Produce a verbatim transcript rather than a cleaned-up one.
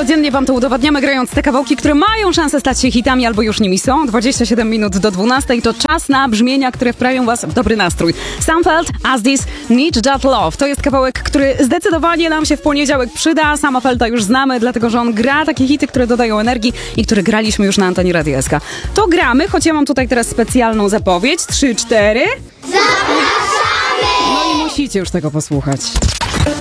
Codziennie wam to udowadniamy, grając te kawałki, które mają szansę stać się hitami albo już nimi są. dwadzieścia siedem minut do dwunastej to czas na brzmienia, które wprawią was w dobry nastrój. Sam Feld, As This, Need That Love. To jest kawałek, który zdecydowanie nam się w poniedziałek przyda. Sama Felda już znamy, dlatego że on gra takie hity, które dodają energii i które graliśmy już na antenie Radia S K. To gramy, choć ja mam tutaj teraz specjalną zapowiedź. Trzy, cztery. Zapraszamy! No i musicie już tego posłuchać.